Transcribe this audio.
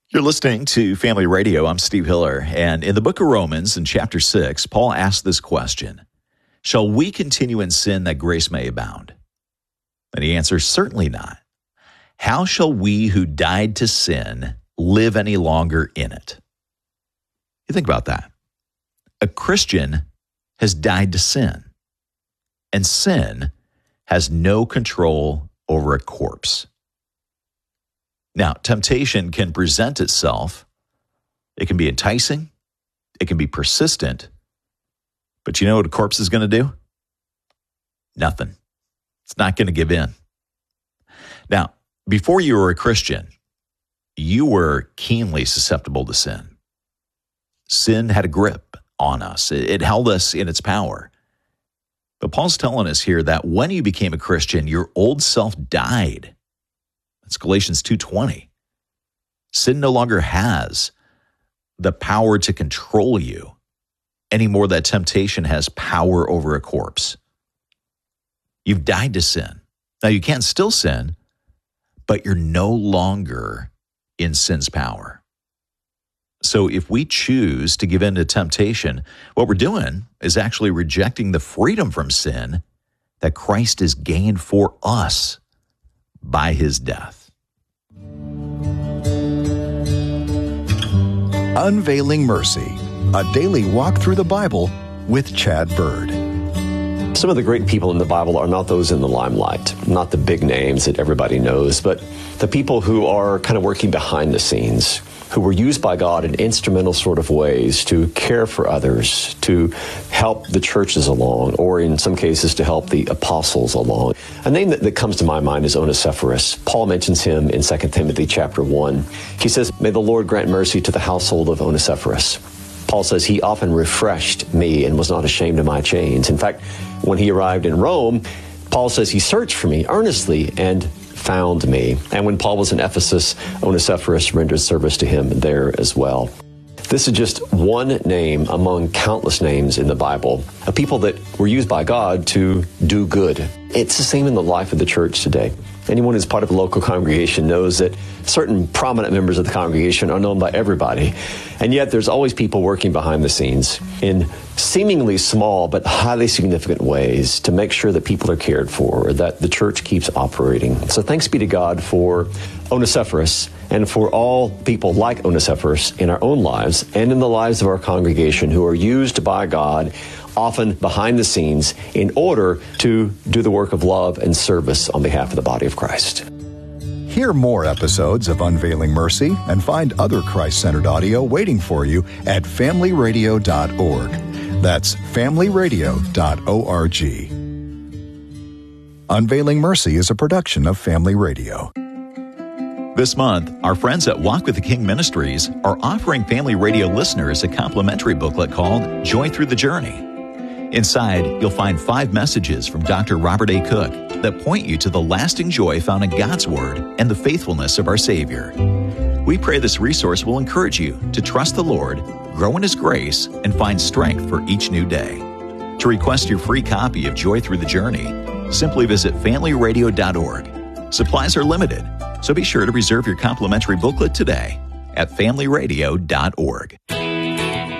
You're listening to Family Radio. I'm Steve Hiller, and in the book of Romans, in chapter 6, Paul asks this question: shall we continue in sin that grace may abound? And he answers, certainly not. How shall we who died to sin live any longer in it? You think about that. A Christian has died to sin, and sin has no control over a corpse. Now, temptation can present itself. It can be enticing. It can be persistent. But you know what a corpse is going to do? Nothing. It's not going to give in. Now, before you were a Christian, you were keenly susceptible to sin. Sin had a grip on us. It held us in its power. But Paul's telling us here that when you became a Christian, your old self died. That's Galatians 2:20. Sin no longer has the power to control you any more than temptation has power over a corpse. You've died to sin. Now, you can still sin, but you're no longer in sin's power. So if we choose to give in to temptation, what we're doing is actually rejecting the freedom from sin that Christ has gained for us by his death. Unveiling Mercy, a daily walk through the Bible with Chad Bird. Some of the great people in the Bible are not those in the limelight, not the big names that everybody knows, but the people who are kind of working behind the scenes, who were used by God in instrumental sort of ways to care for others, to help the churches along, or in some cases to help the apostles along. A name that comes to my mind is Onesiphorus. Paul mentions him in 2 Timothy chapter 1. He says, "May the Lord grant mercy to the household of Onesiphorus." Paul says he often refreshed me and was not ashamed of my chains. In fact, when he arrived in Rome, Paul says he searched for me earnestly and found me. And when Paul was in Ephesus, Onesiphorus rendered service to him there as well. This is just one name among countless names in the Bible of people that were used by God to do good. It's the same in the life of the church today. Anyone who's part of a local congregation knows that certain prominent members of the congregation are known by everybody. And yet there's always people working behind the scenes in seemingly small but highly significant ways to make sure that people are cared for, or that the church keeps operating. So thanks be to God for Onesiphorus and for all people like Onesiphorus in our own lives and in the lives of our congregation who are used by God, often behind the scenes, in order to do the work of love and service on behalf of the body of Christ. Hear more episodes of Unveiling Mercy and find other Christ-centered audio waiting for you at familyradio.org. That's familyradio.org. Unveiling Mercy is a production of Family Radio. This month, our friends at Walk with the King Ministries are offering Family Radio listeners a complimentary booklet called Joy Through the Journey. Inside, you'll find 5 messages from Dr. Robert A. Cook that point you to the lasting joy found in God's Word and the faithfulness of our Savior. We pray this resource will encourage you to trust the Lord, grow in His grace, and find strength for each new day. To request your free copy of Joy Through the Journey, simply visit familyradio.org. Supplies are limited, so be sure to reserve your complimentary booklet today at familyradio.org.